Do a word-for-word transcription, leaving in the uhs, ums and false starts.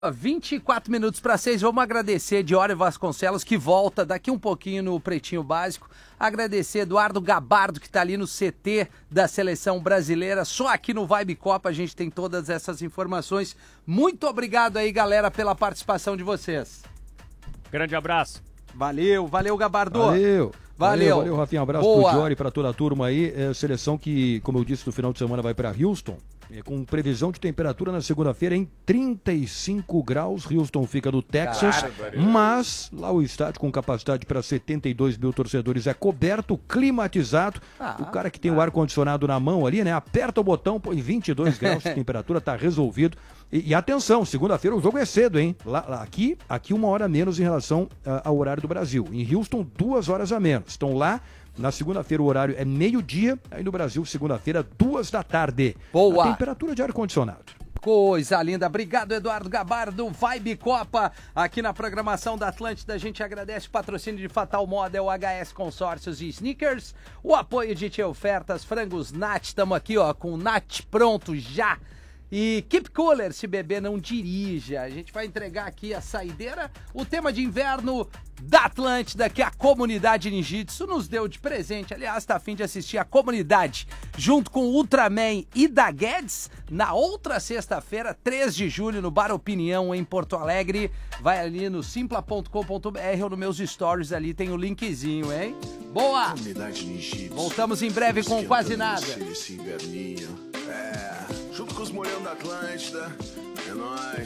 vinte e quatro minutos para seis, vamos agradecer Diório Vasconcelos, que volta daqui um pouquinho no Pretinho Básico. Agradecer Eduardo Gabardo, que está ali no C T da Seleção Brasileira. Só aqui no Vibe Copa a gente tem todas essas informações. Muito obrigado aí, galera, pela participação de vocês. Grande abraço. Valeu, valeu, Gabardo. Valeu. Valeu. Valeu, valeu Rafinha. Um abraço Boa. pro Diori, pra toda a turma aí. É, seleção que, como eu disse, no final de semana vai para Houston. É, com previsão de temperatura na segunda-feira em trinta e cinco graus. Houston fica no Texas. Caramba. Mas lá o estádio com capacidade para setenta e dois mil torcedores é coberto, climatizado. Ah, o cara que tem ah. o ar-condicionado na mão ali, né? Aperta o botão, põe vinte e dois graus de temperatura, tá resolvido. E, e atenção, segunda-feira o jogo é cedo, hein? Lá, lá, aqui, aqui uma hora a menos em relação uh, ao horário do Brasil. Em Houston, duas horas a menos. Estão lá, na segunda-feira o horário é meio-dia, aí no Brasil, segunda-feira, duas da tarde. Boa! A temperatura de ar-condicionado. Coisa linda, obrigado Eduardo Gabardo, Vibe Copa, aqui na programação da Atlântida. A gente agradece o patrocínio de Fatal Model, H S Consórcios e Sneakers, o apoio de Tia Ofertas, Frangos Nat, estamos aqui ó, com o Nat pronto já. E Keep Cooler, se beber não dirija. A gente vai entregar aqui a saideira, o tema de inverno da Atlântida, que a comunidade Ninjitsu nos deu de presente. Aliás, tá a fim de assistir a comunidade junto com o Ultraman e da Guedes na outra sexta-feira, três de julho, no Bar Opinião, em Porto Alegre. Vai ali no simpla ponto com ponto br ou nos meus stories ali, tem o linkzinho, hein? Boa! Voltamos em breve com Quase Nada. É, junto com os Morão da Atlântida, é nóis.